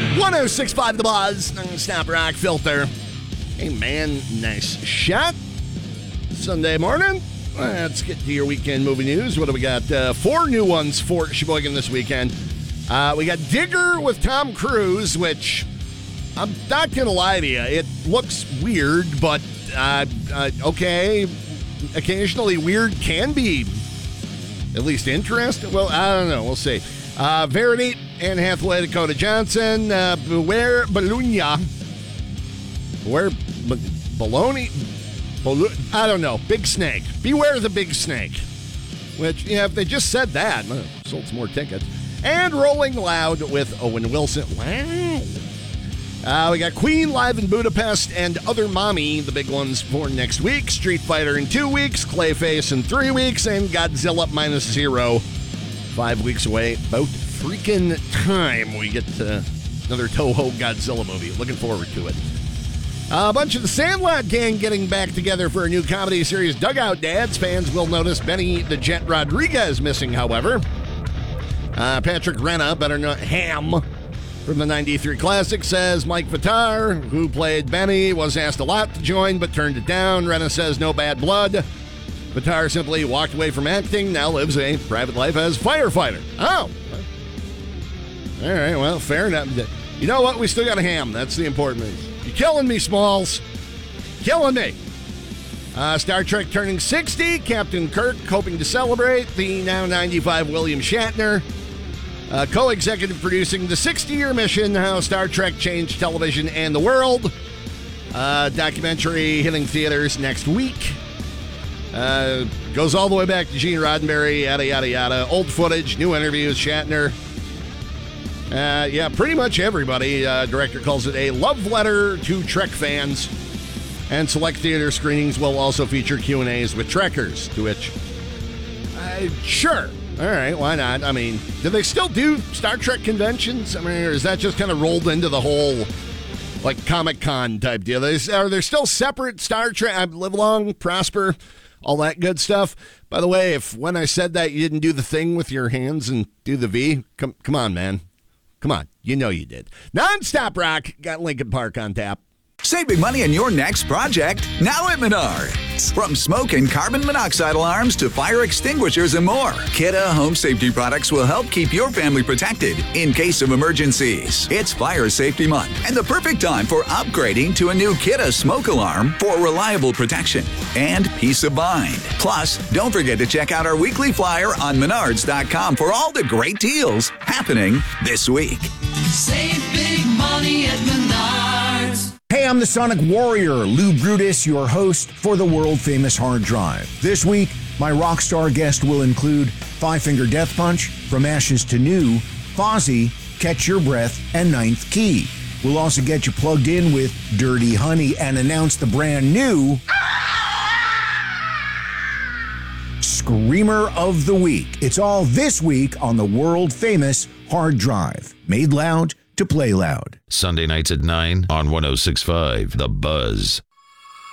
106.5 The Buzz, Snap Rock Filter. Hey, man, nice shot. Sunday morning. Let's get to your weekend movie news. What do we got? 4 new ones for Sheboygan this weekend. We got Digger with Tom Cruise, which I'm not going to lie to you. It looks weird, but okay. Occasionally weird can be at least interesting. Well, I don't know. We'll see. Verity, Anne Hathaway, Dakota Johnson, Beware Bologna. Beware Bologna? I don't know. Big Snake. Beware the Big Snake. Which, yeah, if they just said that, sold some more tickets. And Rolling Loud with Owen Wilson. Wow. We got Queen live in Budapest and Other Mommy, the big ones for next week. Street Fighter in 2 weeks, Clayface in 3 weeks, and Godzilla -0 5 weeks away. About freaking time we get another Toho Godzilla movie. Looking forward to it. A bunch of the Sandlot gang getting back together for a new comedy series, Dugout Dads. Fans will notice Benny the Jet Rodriguez missing, however. Patrick Renna, better known Ham, from the 93 Classic, says Mike Vitar, who played Benny, was asked a lot to join but turned it down. Renna says no bad blood. Vitar simply walked away from acting, now lives a private life as firefighter. Oh. All right, well, fair enough. You know what? We still got a Ham. That's the important thing. You're killing me, Smalls. Killing me. Star Trek turning 60. Captain Kirk hoping to celebrate. The now 95 William Shatner. Co-executive producing the 60-year mission, How Star Trek Changed Television and the World. Documentary hitting theaters next week. Goes all the way back to Gene Roddenberry, yada, yada, yada. Old footage, new interviews, Shatner. Yeah, pretty much everybody. Director calls it a love letter to Trek fans. And select theater screenings will also feature Q&As with Trekkers, to which, sure. All right, why not? I mean, do they still do Star Trek conventions? I mean, or is that just kind of rolled into the whole, like, Comic-Con type deal? Are there still separate Star Trek, live long, prosper, all that good stuff? By the way, if when I said that you didn't do the thing with your hands and do the V, come on, man. Come on, you know you did. Non-stop rock, got Lincoln Park on tap. Save big money on your next project, now at Menards. From smoke and carbon monoxide alarms to fire extinguishers and more, Kidde Home Safety products will help keep your family protected in case of emergencies. It's Fire Safety Month and the perfect time for upgrading to a new Kidde smoke alarm for reliable protection and peace of mind. Plus, don't forget to check out our weekly flyer on Menards.com for all the great deals happening this week. Save big money at Menards. Hey, I'm the Sonic Warrior, Lou Brutus, your host for the world-famous Hard Drive. This week, my rock star guest will include Five Finger Death Punch, From Ashes to New, Fozzy, Catch Your Breath, and Ninth Key. We'll also get you plugged in with Dirty Honey and announce the brand new Screamer of the Week. It's all this week on the world-famous Hard Drive. Made loud to play loud. Sunday nights at 9 on 106.5 The Buzz.